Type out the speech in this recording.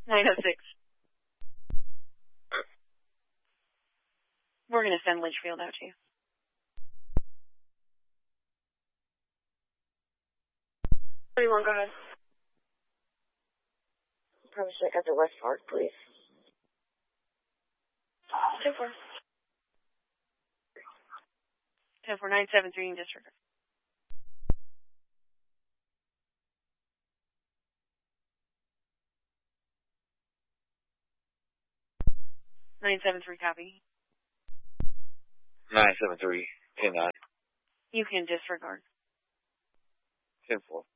906. We're going to send Litchfield out to you. 31, go ahead. Probably check out the West Park, please. 10-4. 10-4, 973 in district. (973) copy. 973, 10-9. You can disregard. 10-4.